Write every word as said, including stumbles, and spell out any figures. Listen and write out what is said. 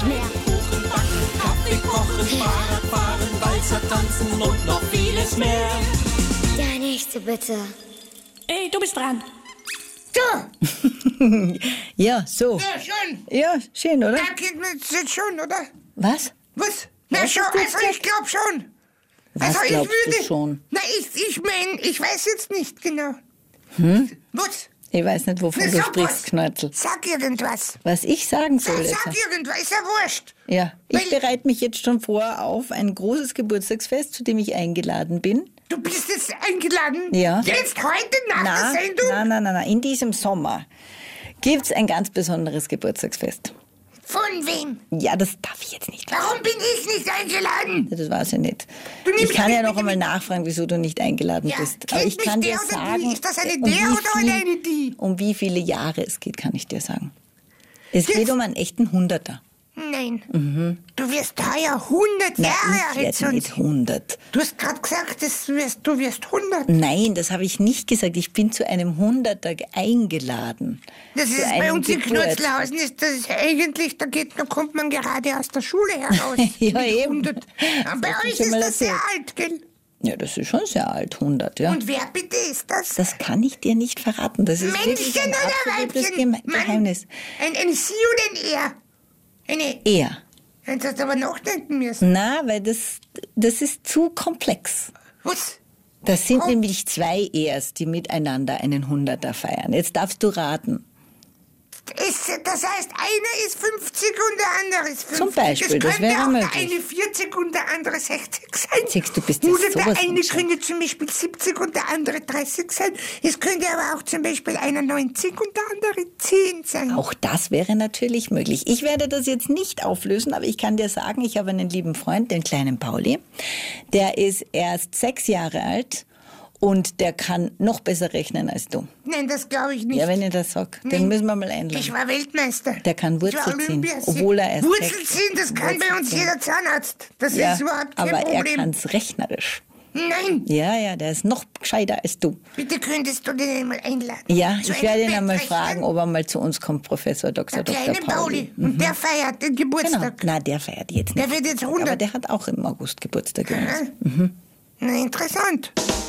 mehr. Kuchen backen, Kaffee kochen, Fahrrad fahren, Walzer tanzen und noch vieles mehr. Der nächste bitte. Ey, du bist dran. So, Ja, so. ja, schon. Ja, schön, oder? Da geht man jetzt schon, oder? Was? Was? Na Was schon, hast du jetzt also ich glaub schon. Was also ich glaubst würde, du schon? Na, ich, ich mein, ich weiß jetzt nicht genau. Hm? Was? Ich weiß nicht, wovon Na, du sag sprichst, was. Knötzel. Sag irgendwas. Was ich sagen soll Sag, jetzt. sag irgendwas, ist ja wurscht. Ja, ich Weil- bereite mich jetzt schon vor auf ein großes Geburtstagsfest, zu dem ich eingeladen bin. Du bist jetzt eingeladen? Ja. Jetzt heute nach Na, der Sendung? nein, nein, nein, nein. In diesem Sommer gibt's ein ganz besonderes Geburtstagsfest. Von wem? Ja, das darf ich jetzt nicht. Warum bin ich nicht eingeladen? Das weiß ich nicht. Du nimmst Ich kann mich ja noch mit- einmal nachfragen, wieso du nicht eingeladen Ja, bist. kennt Aber ich mich kann der dir oder die? sagen, Ist das eine um der wie oder viel, eine die? um wie viele Jahre es geht, kann ich dir sagen. Es Jetzt- geht um einen echten Hunderter. Nein. Du wirst heuer hundert Na, Jahre ich alt werde sein. nicht hundert. Du hast gerade gesagt, dass du wirst, du wirst hundert. Nein, das habe ich nicht gesagt. Ich bin zu einem Hunderter eingeladen. Das Zu ist bei einem uns in Geburt. Knurzlhausen ist das eigentlich, da geht, da kommt man gerade aus der Schule heraus. Ja, mit eben. hundert. Aber bei Das hab ich euch schon ist mal das sehr erzählt. alt, gell? Ja, das ist schon sehr alt, hundert, ja. Und wer bitte ist das? Das kann ich dir nicht verraten. Das ist wirklich Männchen ein oder absolutes Weibchen? Geme Geheimnis. Ein, ein Sie oder ein Er? Eine, Er. jetzt hast du aber nachdenken müssen. Na, weil das, das ist zu komplex. Was? Das sind Oh. nämlich zwei Ers, die miteinander einen Hunderter feiern. Jetzt darfst du raten. Ist, das heißt, einer ist fünfzig und der andere ist fünfzig. Zum Beispiel, es das könnte wäre auch möglich. der eine vierzig und der andere sechzig sein. Siehst du, bist ja Oder sowas der von eine schlau. könnte zum Beispiel siebzig und der andere dreißig sein. Es könnte aber auch zum Beispiel einer neunzig und der andere zehn sein. Auch das wäre natürlich möglich. Ich werde das jetzt nicht auflösen, aber ich kann dir sagen, ich habe einen lieben Freund, den kleinen Pauli. Der ist erst sechs Jahre alt und der kann noch besser rechnen als du. Nein, das glaube ich nicht. Ja, wenn ich das sag, Nein. den müssen wir mal Ich einladen. war Weltmeister. Der kann Ich war Wurzel ziehen, Olympiasieger. obwohl er erst Wurzel sechs- ziehen, das kann bei uns Wurzel ziehen. jeder Zahnarzt. Das Ja, ist überhaupt kein aber er Problem. kann's rechnerisch. Nein, Ja, ja, der ist noch gescheiter als du. bitte könntest du den einmal einladen. Ja, Zu ich werde ihn einem einmal Bettrechnen. fragen, ob er mal zu uns kommt, Professor Doktor Der Doktor kleine Pauli. Pauli. Und der feiert den Genau. Geburtstag. Na, der feiert jetzt nicht. Der wird jetzt Aber hundert. der hat auch im August Geburtstag. Aha. übrigens. Na, interessant.